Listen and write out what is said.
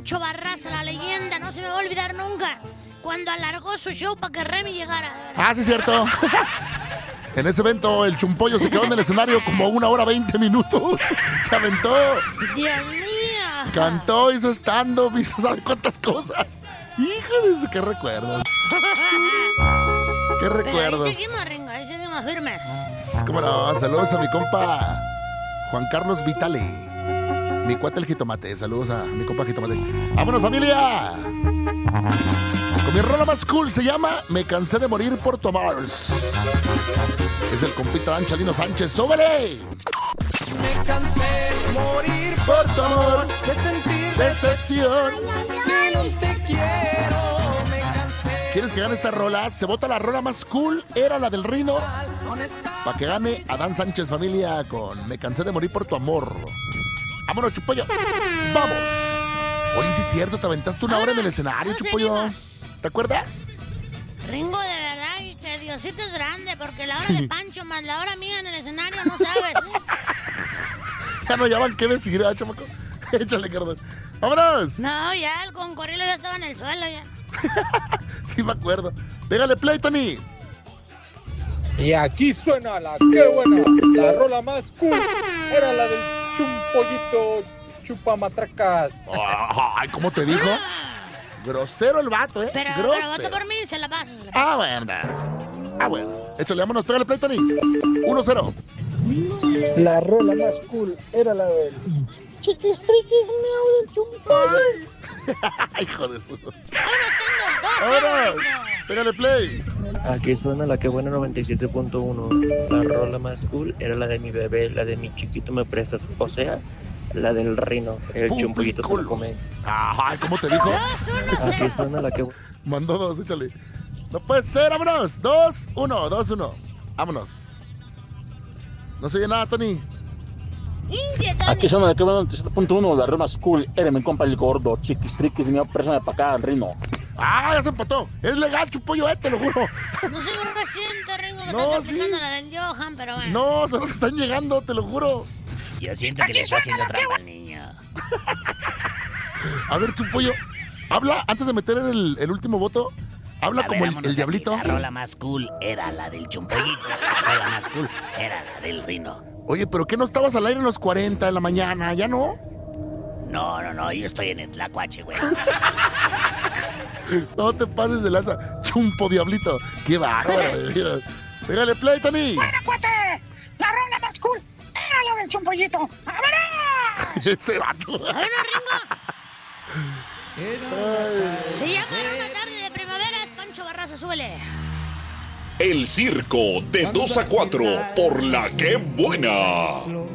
Pancho Barraza, la leyenda, no se me va a olvidar nunca. Cuando alargó su show para que Remy llegara. Ah, sí, cierto. En ese evento, el Chumpollo se quedó en el escenario como 1 hora 20 minutos. Se aventó. Dios mío. Cantó, hizo stand-up, hizo ¿sabe cuántas cosas? Hijo de su, qué recuerdos. Qué recuerdos. Pero ahí seguimos, Ringo, ahí seguimos firmes. Cómo no, saludos a mi compa Juan Carlos Vitale. Mi cuate el jitomate, saludos a mi compa jitomate. ¡Vámonos, familia! Con mi rola más cool se llama Me cansé de morir por tu amor. Es el compita Anchalino Sánchez, ¡súbele! Me cansé de morir Por tu amor, de sentir decepción. si no te quiero. Me cansé. ¿Quieres que gane esta rola? Se vota la rola más cool, era la del Rino. Para que gane Adán Sánchez, familia, con Me cansé de morir por tu amor. Vámonos, Chumpollo. ¡Vamos! Oye, sí es cierto, te aventaste 1 hora en el escenario, Chumpollo. ¿Te acuerdas? Ringo, de verdad, que Diosito es grande, porque la hora de Pancho más la hora mía en el escenario, no sabes. Ya no llaman qué decir, ¿eh, chamaco? Échale, carnal. ¡Vámonos! No, ya el concorrilo ya estaba en el suelo ya. Sí, me acuerdo. Pégale play, Tony. Y aquí suena la que buena, la rola más cool, era la del Chumpollito Chupamatracas. Ay, ¿cómo te dijo? Grosero el vato, ¿eh? Pero Grosero. voto por mí, se la paso. Bueno. Échale, vámonos, pégale play, Tony. 1-0. La rola más cool era la del Chiquistriquis miau del Chumpollo. Ay, hijo de su. Ahora ¡Vámonos! Pégale play. Aquí suena la que buena 97.1. La rola más cool era la de mi bebé, la de mi chiquito me prestas, o sea, la del Rino, el Chumpollito se lo come. Ay, ¿cómo te dijo? Aquí suena la que Mandó 2, échale. No puede ser, vámonos. 2-1, 2-1. Vámonos. No se oye nada, Tony. Aquí suena la que buena 97.1, la rola más cool era mi compa el gordo, Chiquistriquis, mi persona para acá, el Rino. Ah, ya se empató. Es legal, Chumpollo, te lo juro. No sé por qué siento, Ringo, que No, estás sí. aplicando la del Johan, pero bueno. No, son los que están llegando, te lo juro. Yo siento que le está haciendo trampa al niño. A ver, Chumpollo, habla, antes de meter el último voto, habla A como ver, el vámonos diablito. aquí. La rola más cool era la del Chumpollito. La rola más cool era la del Rino. Oye, ¿pero qué no estabas al aire en los 40 de la mañana? ¿Ya no? No, yo estoy en el Tlacuache, güey. No te pases de lanza. Chumpo, diablito. Qué bárbaro. de veras. Pégale play, Tony. ¡Buena, cuate! La rola más cool era la del Chumpollito. ¡Vámonos! Ese vato. Bueno, Ringo. Se llama Una tarde de primavera, es Pancho Barraza, súbele. El circo de 2 a 4 por la que buena.